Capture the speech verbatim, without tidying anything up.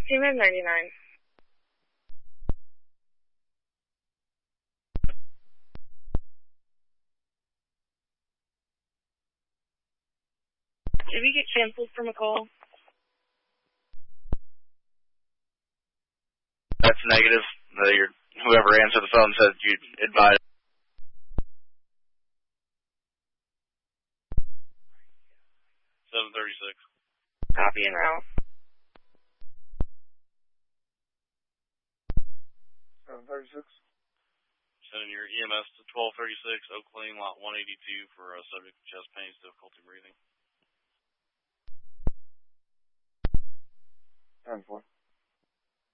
Team ninety-nine. Did we get canceled from a call? That's negative. Uh, your, whoever answered the phone said you advised. seven thirty-six. Copy and route. seven thirty-six. Sending your E M S to twelve thirty-six, Oak Lane, lot one eighty-two for uh, subject to chest pains, difficulty breathing. ten four.